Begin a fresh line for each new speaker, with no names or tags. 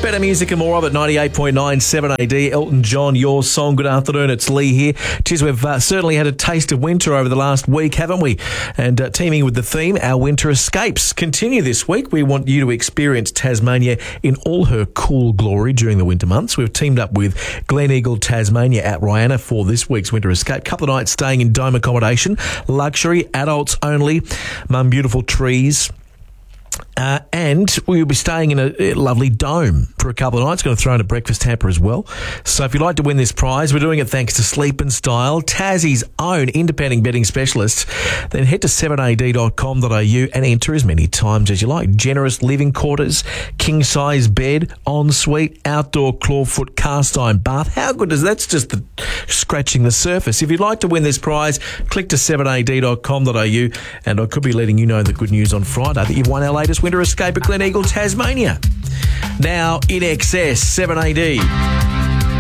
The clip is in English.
Better music and more of it. 98.9 7AD. Elton John, your song. Good afternoon. It's Lee here. Geez, we've certainly had a taste of winter over the last week, haven't we? And teaming with the theme, our winter escapes continue this week. We want you to experience Tasmania in all her cool glory during the winter months. We've teamed up with Gleneagle Tasmania at Rihanna for this week's winter escape. Couple of nights staying in dome accommodation, luxury, adults only, Mum Beautiful trees. And we'll be staying in a lovely dome for a couple of nights. Going to throw in a breakfast hamper as well. So if you'd like to win this prize, we're doing it thanks to Sleep and Style, Tassie's own independent bedding specialist. Then head to 7ad.com.au and enter as many times as you like. Generous living quarters, king-size bed, ensuite, outdoor clawfoot cast iron bath. How good is that? That's just scratching the surface. If you'd like to win this prize, click to 7ad.com.au and I could be letting you know the good news on Friday that you've won our latest winter escape at Gleneagle, Tasmania. Now, in excess, 7AD.